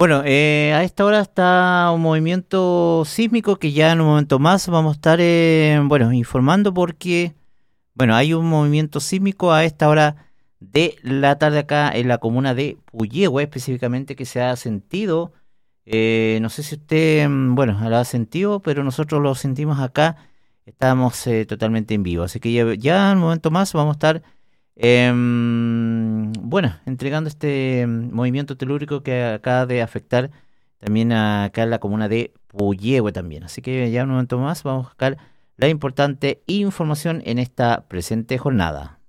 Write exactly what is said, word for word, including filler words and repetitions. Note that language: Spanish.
Bueno, eh, a esta hora está un movimiento sísmico que ya en un momento más vamos a estar, eh, bueno, informando porque, bueno, hay un movimiento sísmico a esta hora de la tarde acá en la comuna de Puyehue específicamente que se ha sentido. Eh, no sé si usted, mm, bueno, lo ha sentido, pero nosotros lo sentimos acá. Estamos eh, totalmente en vivo, así que ya, ya en un momento más vamos a estar, em, bueno, entregando este mm, movimiento telúrico que acaba de afectar también a- acá en la comuna de Puyehue también. Así que ya en un momento más vamos a buscar la importante información en esta presente jornada.